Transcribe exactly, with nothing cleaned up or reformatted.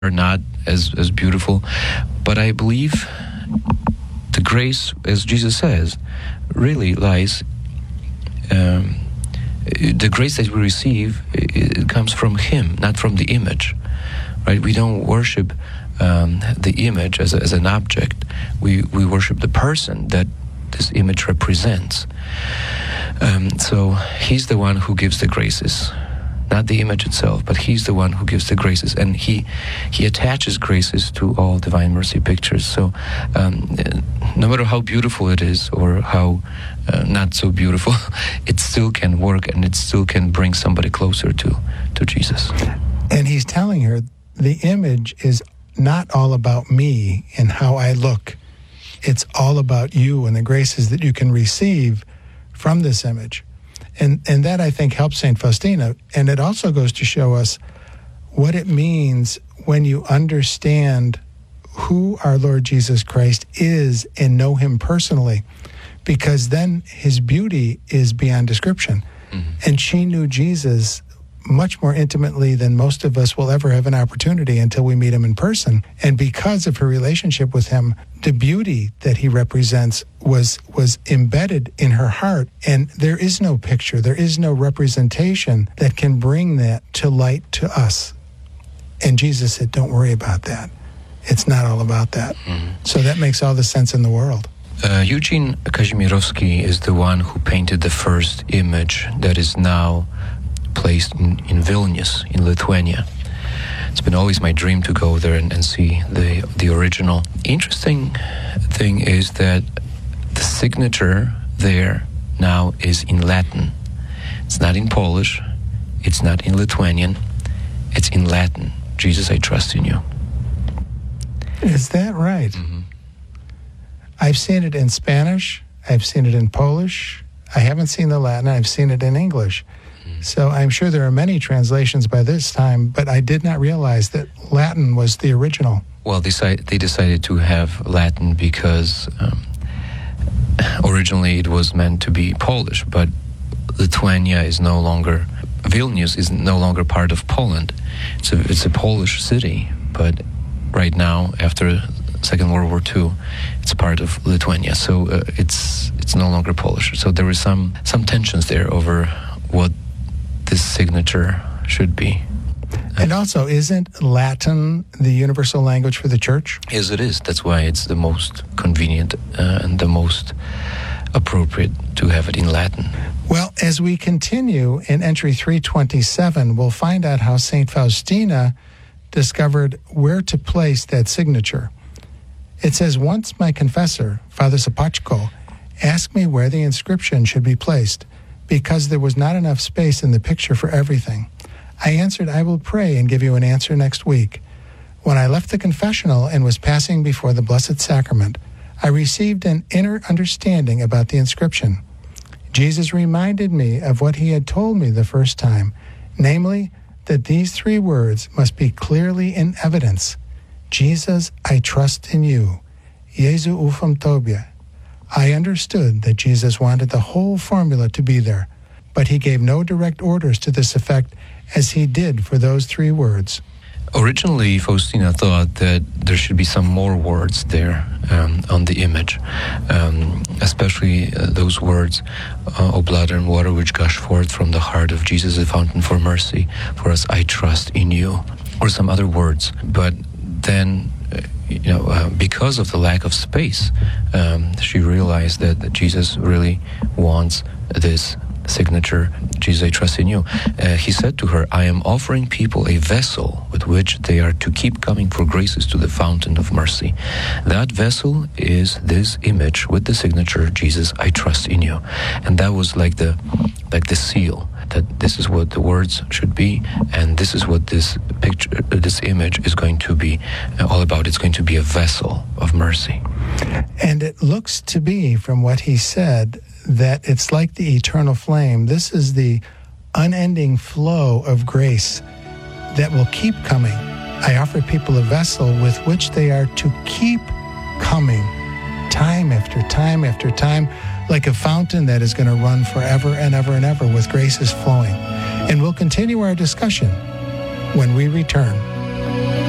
are not as, as beautiful. But I believe the grace, as Jesus says, really lies, um, the grace that we receive, it, it comes from Him, not from the image, right? We don't worship um, the image as, a, as an object. We, we worship the person that this image represents. Um, so He's the one who gives the graces, not the image itself, but He's the one who gives the graces, and He He attaches graces to all Divine Mercy pictures. So um, no matter how beautiful it is or how uh, not so beautiful, it still can work, and it still can bring somebody closer to, to Jesus. And He's telling her the image is not all about me and how I look. It's all about you and the graces that you can receive from this image. And and that, I think, helps Saint Faustina. And it also goes to show us what it means when you understand who our Lord Jesus Christ is and know Him personally, because then His beauty is beyond description. Mm-hmm. And she knew Jesus much more intimately than most of us will ever have an opportunity until we meet Him in person. And because of her relationship with Him, the beauty that He represents was was embedded in her heart. And there is no picture, there is no representation that can bring that to light to us. And Jesus said, don't worry about that. It's not all about that. Mm-hmm. So that makes all the sense in the world. Uh, Eugene Kazimierowski is the one who painted the first image that is now placed in, in Vilnius, in Lithuania. It's been always my dream to go there and, and see the the original. Interesting thing is that the signature there now is in Latin. It's not in Polish, it's not in Lithuanian, it's in Latin. Jesus, I trust in you. Is that right? Mm-hmm. I've seen it in Spanish, I've seen it in Polish, I haven't seen the Latin, I've seen it in English. So I'm sure there are many translations by this time, but I did not realize that Latin was the original. Well, they, they decided to have Latin because um, originally it was meant to be Polish, but Lithuania is no longer, Vilnius is no longer part of Poland. It's a, it's a Polish city, but right now, after Second World War Two, it's part of Lithuania, so uh, it's it's no longer Polish. So there is some, some tensions there over what this signature should be. And also, isn't Latin the universal language for the Church? Yes, it is. That's why it's the most convenient uh, and the most appropriate to have it in Latin. Well, as we continue in entry three twenty-seven, we'll find out how Saint Faustina discovered where to place that signature. It says, once my confessor, Father Sapachko, asked me where the inscription should be placed, because there was not enough space in the picture for everything. I answered, I will pray and give you an answer next week. When I left the confessional and was passing before the Blessed Sacrament, I received an inner understanding about the inscription. Jesus reminded me of what He had told me the first time, namely, that these three words must be clearly in evidence. Jesus, I trust in you. Jesu ufam Tobie. I understood that Jesus wanted the whole formula to be there, but He gave no direct orders to this effect as He did for those three words. Originally, Faustina thought that there should be some more words there um, on the image, um, especially uh, those words, uh, O blood and water which gush forth from the heart of Jesus, the fountain for mercy, for us I trust in you, or some other words. But then, uh, you know, uh, because of the lack of space, um, she realized that, that Jesus really wants this signature, Jesus, I trust in you. Uh, he said to her, I am offering people a vessel with which they are to keep coming for graces to the fountain of mercy. That vessel is this image with the signature, Jesus, I trust in you. And that was like the like the seal, that this is what the words should be, and this is what this picture, this image is going to be all about. It's going to be a vessel of mercy. And it looks to be, from what he said, that it's like the eternal flame. This is the unending flow of grace that will keep coming. I offer people a vessel with which they are to keep coming time after time after time, like a fountain that is going to run forever and ever and ever with graces flowing. And we'll continue our discussion when we return.